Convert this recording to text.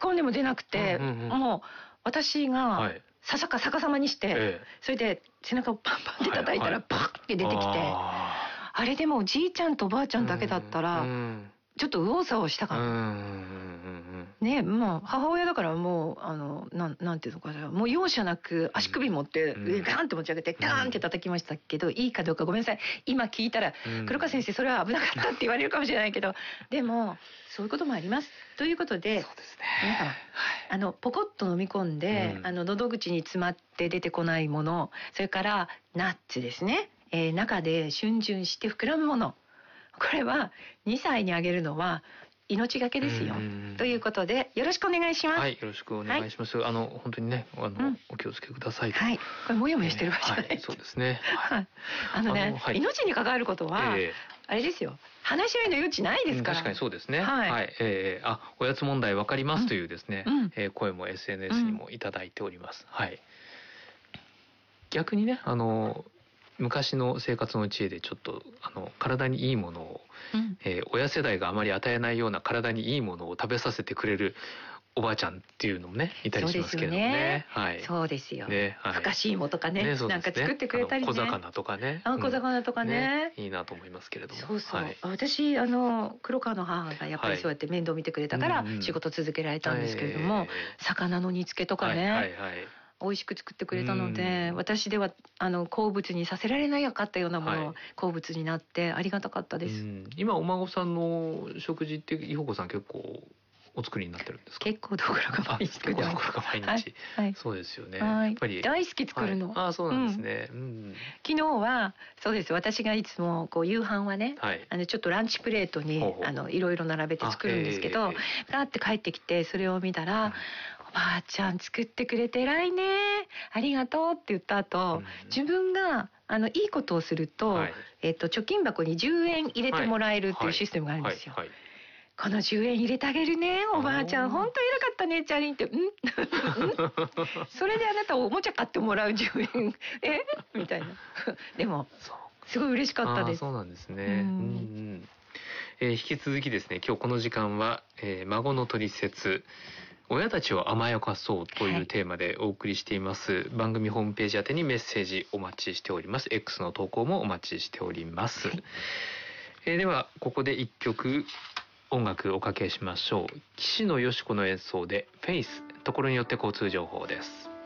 込んでも出なくて、もう私が逆さまにして、それで背中をパンパンって叩いたらパッって出てきて、あれでもおじいちゃんとおばあちゃんだけだったらちょっと右往左往したかも。ね、もう母親だからもうなんていうのかな、もう容赦なく足首持って上ガンって持ち上げてガーンって叩きましたけど、いいかどうかごめんなさい、今聞いたら黒川先生それは危なかったって言われるかもしれないけど、でもそういうこともありますということで、皆様ポコッと飲み込んで、喉口に詰まって出てこないもの、それからナッツですね、中で逡巡して膨らむもの、これは2歳にあげるのは命がけですよ。ということでよろしくお願いします。 はい、よろしくお願いします。本当にね、お気をつけください。 はい。これもやもやしてる場合じゃない。 そうですね。 命に関わることはあれですよ。話し合いの余地ないですから。 確かにそうですね。はい。おやつ問題わかりますというですね、声も SNS にもいただいております。はい。逆にね、昔の生活の知恵でちょっと体にいいものを、親世代があまり与えないような体にいいものを食べさせてくれるおばあちゃんっていうのもねいたりしますけれどもね。 そうですよ。ふかし芋とかね、なんか作ってくれたりね。 小魚とかね。 小魚とかね。 いいなと思いますけれども。 そうそう。私黒川の母がやっぱりそうやって面倒見てくれたから仕事続けられたんですけれども、魚の煮付けとかね。美味しく作ってくれたので、私では好物にさせられなかったようなものを好物になってありがたかったです。 今お孫さんの食事っていほこさん結構お作りになってるんですか？ 結構どころか毎日作ってます。 どころか毎日。そうですよね。 やっぱり大好き作るの。 そうなんですね。 昨日はそうです。私がいつも夕飯はね、ちょっとランチプレートにいろいろ並べて作るんですけど、ガーって帰ってきてそれを見たら、おばあちゃん作ってくれて偉いね、ありがとうって言った後、自分がいいことをすると、貯金箱に10円入れてもらえるっていうシステムがあるんですよ。この10円入れてあげるね、おばあちゃん本当偉かったね、チャリンって。それであなたおもちゃ買ってもらう10円みたいな。でもすごい嬉しかったです。 そうなんですね。引き続きですね、今日この時間は、孫のトリセツ親たちを甘やかそうというテーマでお送りしています。番組ホームページ宛てにメッセージお待ちしております。 X の投稿もお待ちしております。ではここで一曲音楽おかけしましょう。岸野よし子の演奏でフェイス、ところによって交通情報です。